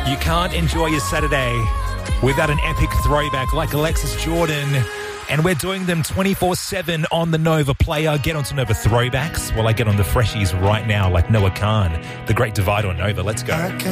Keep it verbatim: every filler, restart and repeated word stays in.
You can't enjoy your Saturday without an epic throwback like Alexis Jordan. And we're doing them twenty-four seven on the Nova Player. Get onto Nova Throwbacks while I get on the freshies right now like Noah Khan. The Great Divide on Nova. Let's go.